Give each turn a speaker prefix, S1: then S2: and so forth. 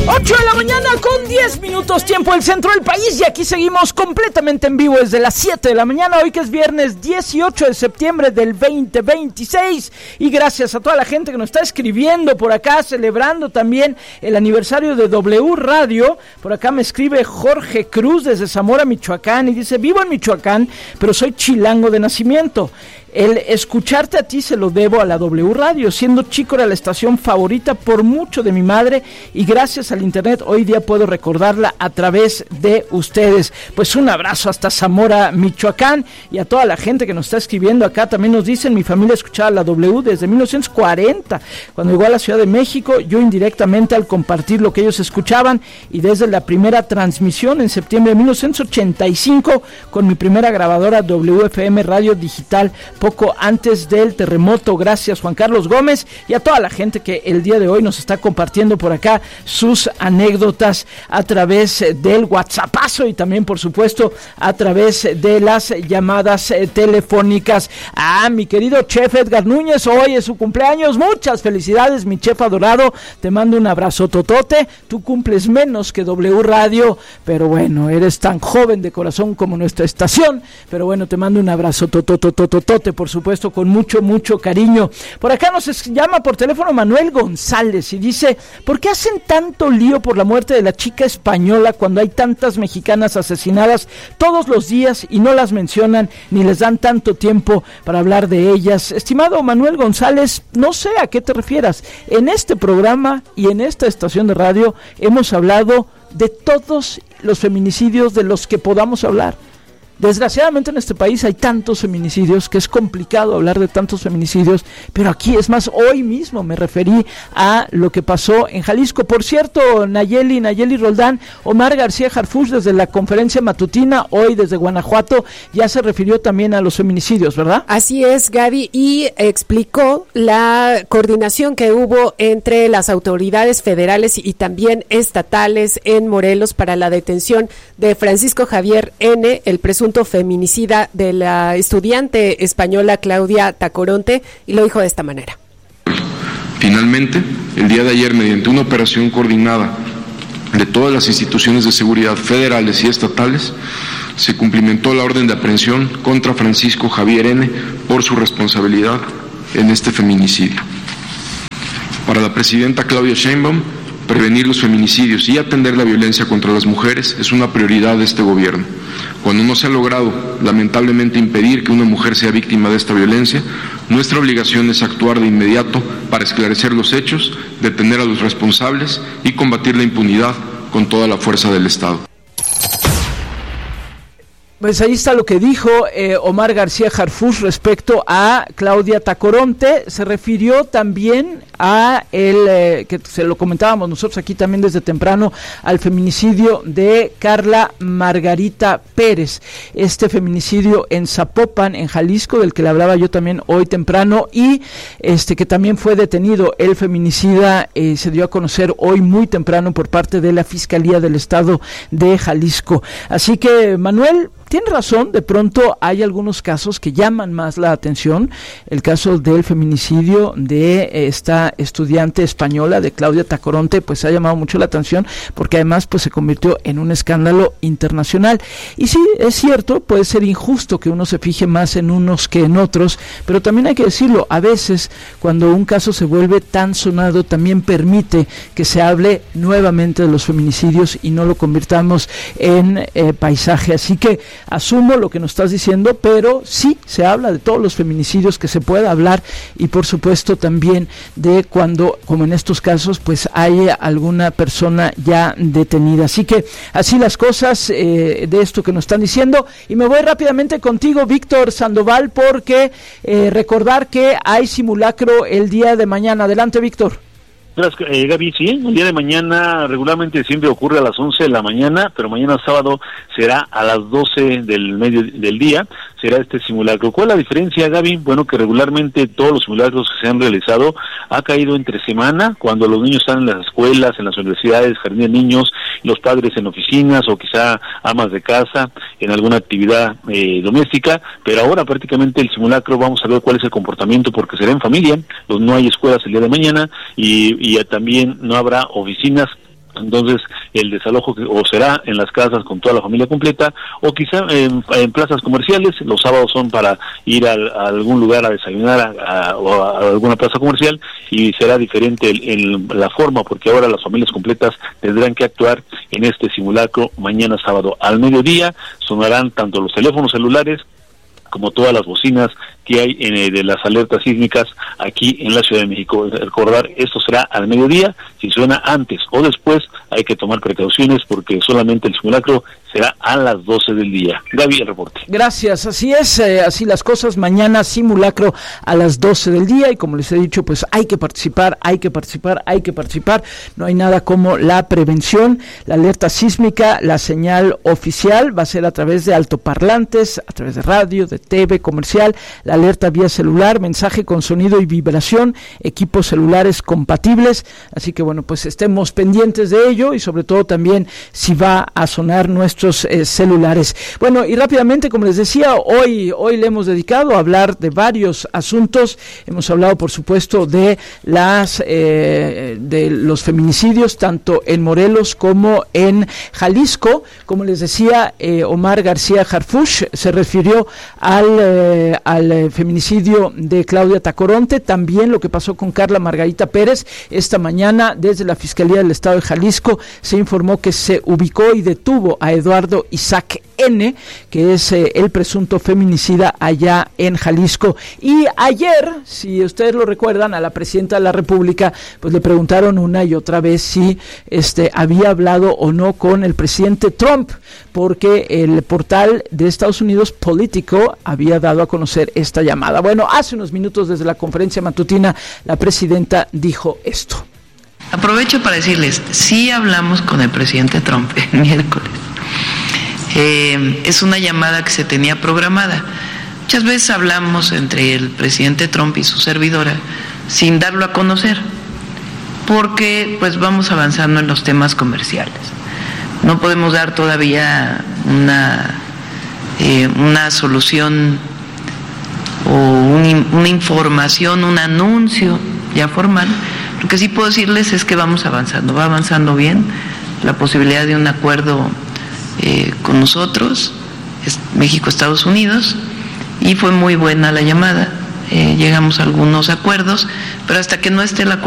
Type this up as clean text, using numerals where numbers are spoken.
S1: 8 de la mañana con 10 minutos, tiempo del centro del país, y aquí seguimos completamente en vivo desde las 7 de la mañana, hoy que es viernes 18 de septiembre del 2026, y gracias a toda la gente que nos está escribiendo por acá, celebrando también el aniversario de W Radio. Por acá me escribe Jorge Cruz desde Zamora, Michoacán, y dice: vivo en Michoacán, pero soy chilango de nacimiento. El escucharte a ti se lo debo a la W Radio. Siendo chico era la estación favorita por mucho de mi madre, y gracias al internet hoy día puedo recordarla a través de ustedes. Pues un abrazo hasta Zamora, Michoacán, y a toda la gente que nos está escribiendo acá. También nos dicen: mi familia escuchaba la W desde 1940, cuando llegó a la Ciudad de México, yo indirectamente al compartir lo que ellos escuchaban, y desde la primera transmisión en septiembre de 1985 con mi primera grabadora WFM Radio Digital, poco antes del terremoto. Gracias, Juan Carlos Gómez, y a toda la gente que el día de hoy nos está compartiendo por acá sus anécdotas a través del WhatsAppazo, y también por supuesto a través de las llamadas telefónicas. Mi querido chef Edgar Núñez, hoy es su cumpleaños. Muchas felicidades, mi chef adorado, te mando un abrazo totote. Tú cumples menos que W Radio, pero bueno, eres tan joven de corazón como nuestra estación, pero bueno, te mando un abrazo totote, por supuesto, con mucho cariño. Por acá nos llama por teléfono Manuel González y dice: ¿por qué hacen tanto lío por la muerte de la chica española cuando hay tantas mexicanas asesinadas todos los días y no las mencionan ni les dan tanto tiempo para hablar de ellas? Estimado Manuel González, no sé a qué te refieras. En este programa y en esta estación de radio hemos hablado de todos los feminicidios de los que podamos hablar. Desgraciadamente en este país hay tantos feminicidios que es complicado hablar de tantos feminicidios, pero aquí, es más, hoy mismo me referí a lo que pasó en Jalisco. Por cierto, Nayeli Roldán, Omar García Harfuch desde la conferencia matutina, hoy desde Guanajuato, ya se refirió también a los feminicidios, ¿verdad?
S2: Así es, Gaby, y explicó la coordinación que hubo entre las autoridades federales y también estatales en Morelos para la detención de Francisco Javier N., el presunto feminicida de la estudiante española Claudia Tacoronte, y lo dijo de esta manera.
S3: Finalmente, el día de ayer, mediante una operación coordinada de todas las instituciones de seguridad federales y estatales, se cumplimentó la orden de aprehensión contra Francisco Javier N. por su responsabilidad en este feminicidio. Para la presidenta Claudia Sheinbaum, prevenir los feminicidios y atender la violencia contra las mujeres es una prioridad de este gobierno. Cuando no se ha logrado, lamentablemente, impedir que una mujer sea víctima de esta violencia, nuestra obligación es actuar de inmediato para esclarecer los hechos, detener a los responsables y combatir la impunidad con toda la fuerza del Estado.
S1: Pues ahí está lo que dijo Omar García Harfuch respecto a Claudia Tacoronte. Se refirió también a que se lo comentábamos nosotros aquí también desde temprano, al feminicidio de Carla Margarita Pérez, este feminicidio en Zapopan, en Jalisco, del que le hablaba yo también hoy temprano, y que también fue detenido el feminicida. Se dio a conocer hoy muy temprano por parte de la Fiscalía del Estado de Jalisco. Así que, Manuel, tiene razón, de pronto hay algunos casos que llaman más la atención. El caso del feminicidio de esta estudiante española, de Claudia Tacoronte, pues ha llamado mucho la atención, porque además pues se convirtió en un escándalo internacional. Y sí, es cierto, puede ser injusto que uno se fije más en unos que en otros, pero también hay que decirlo, a veces cuando un caso se vuelve tan sonado, también permite que se hable nuevamente de los feminicidios y no lo convirtamos en paisaje. Así que asumo lo que nos estás diciendo, pero sí se habla de todos los feminicidios que se pueda hablar, y por supuesto también de cuando, como en estos casos, pues hay alguna persona ya detenida. Así que así las cosas de esto que nos están diciendo, y me voy rápidamente contigo, Víctor Sandoval, porque recordar que hay simulacro el día de mañana. Adelante, Víctor.
S4: Gracias, Gaby. Sí, el día de mañana regularmente siempre ocurre a las 11 de la mañana, pero mañana sábado será a las 12 del día, será este simulacro. ¿Cuál es la diferencia, Gaby? Bueno, que regularmente todos los simulacros que se han realizado ha caído entre semana, cuando los niños están en las escuelas, en las universidades, jardín de niños, los padres en oficinas o quizá amas de casa en alguna actividad doméstica, pero ahora prácticamente el simulacro vamos a ver cuál es el comportamiento, porque será en familia, no hay escuelas el día de mañana y también no habrá oficinas Entonces, el desalojo o será en las casas con toda la familia completa, o quizá en plazas comerciales. Los sábados son para ir a algún lugar a desayunar o a alguna plaza comercial, y será diferente en la forma, porque ahora las familias completas tendrán que actuar en este simulacro mañana sábado. Al mediodía sonarán tanto los teléfonos celulares como todas las bocinas que hay de las alertas sísmicas aquí en la Ciudad de México. Recordar, esto será al mediodía. Si suena antes o después, hay que tomar precauciones, porque solamente el simulacro será a las 12 del día. Gaby, el reporte.
S1: Gracias, así es, así las cosas. Mañana simulacro a las 12 del día, y como les he dicho, pues hay que participar. No hay nada como la prevención. La alerta sísmica, la señal oficial va a ser a través de altoparlantes, a través de radio, de TV comercial, la alerta vía celular, mensaje con sonido y vibración, equipos celulares compatibles. Así que bueno, pues estemos pendientes de ello, y sobre todo también si va a sonar nuestros celulares. Bueno, y rápidamente, como les decía, hoy le hemos dedicado a hablar de varios asuntos. Hemos hablado, por supuesto, de de los feminicidios, tanto en Morelos como en Jalisco. Como les decía, Omar García Harfuch se refirió al feminicidio de Claudia Tacoronte, también lo que pasó con Carla Margarita Pérez. Esta mañana, desde la Fiscalía del Estado de Jalisco, se informó que se ubicó y detuvo a Eduardo Isaac N., que es el presunto feminicida allá en Jalisco. Y ayer, si ustedes lo recuerdan, a la presidenta de la República pues le preguntaron una y otra vez si había hablado o no con el presidente Trump, porque el portal de Estados Unidos, Politico, había dado a conocer esta llamada. Bueno, hace unos minutos, desde la conferencia matutina, la presidenta dijo esto.
S5: Aprovecho para decirles, sí hablamos con el presidente Trump el miércoles. Es una llamada que se tenía programada. Muchas veces hablamos entre el presidente Trump y su servidora sin darlo a conocer, porque pues vamos avanzando en los temas comerciales. No podemos dar todavía una solución o una información, un anuncio ya formal. Lo que sí puedo decirles es que vamos avanzando, va avanzando bien la posibilidad de un acuerdo con nosotros, México, Estados Unidos, y fue muy buena la llamada. Llegamos a algunos acuerdos, pero hasta que no esté el acuerdo